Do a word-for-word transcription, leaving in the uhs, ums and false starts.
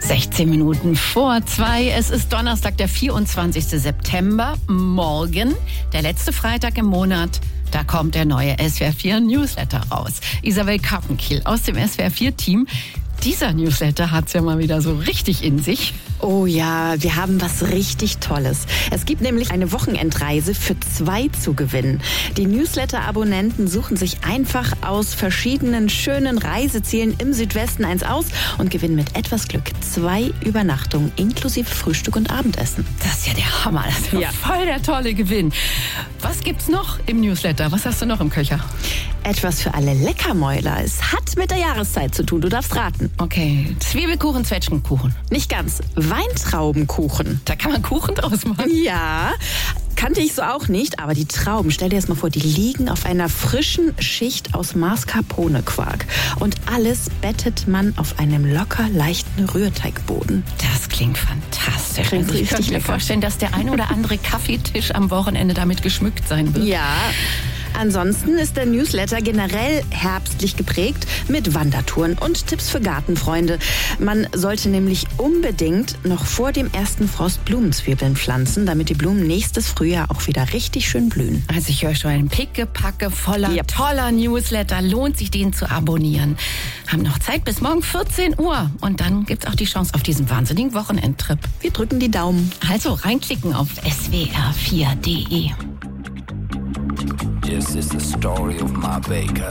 sechzehn Minuten vor zwei. Es ist Donnerstag, der vierundzwanzigste September. Morgen, der letzte Freitag im Monat, da kommt der neue S W R vier Newsletter raus. Isabel Karpenkiel aus dem S W R vier Team. Dieser Newsletter hat's ja mal wieder so richtig in sich. Oh ja, wir haben was richtig Tolles. Es gibt nämlich eine Wochenendreise für zwei zu gewinnen. Die Newsletter-Abonnenten suchen sich einfach aus verschiedenen schönen Reisezielen im Südwesten eins aus und gewinnen mit etwas Glück zwei Übernachtungen inklusive Frühstück und Abendessen. Das ist ja der Hammer. Das ist ja, ja voll der tolle Gewinn. Was gibt's noch im Newsletter? Was hast du noch im Köcher? Etwas für alle Leckermäuler. Es hat mit der Jahreszeit zu tun. Du darfst raten. Okay, Zwiebelkuchen, Zwetschgenkuchen. Nicht ganz. Weintraubenkuchen. Da kann man Kuchen draus machen. Ja, kannte ich so auch nicht, aber die Trauben, stell dir das mal vor, die liegen auf einer frischen Schicht aus Mascarpone-Quark. Und alles bettet man auf einem locker leichten Rührteigboden. Das klingt fantastisch. Klingt also ich könnte mir lecker. vorstellen, dass der ein oder andere Kaffeetisch am Wochenende damit geschmückt sein wird. Ja. Ansonsten ist der Newsletter generell herbstlich geprägt mit Wandertouren und Tipps für Gartenfreunde. Man sollte nämlich unbedingt noch vor dem ersten Frost Blumenzwiebeln pflanzen, damit die Blumen nächstes Frühjahr auch wieder richtig schön blühen. Also ich höre schon ein Pickepacke voller Yep. toller Newsletter. Lohnt sich, den zu abonnieren. Haben noch Zeit bis morgen vierzehn Uhr. Und dann gibt's auch die Chance auf diesen wahnsinnigen Wochenendtrip. Wir drücken die Daumen. Also reinklicken auf S W R vier Punkt de. This is the story of my baker.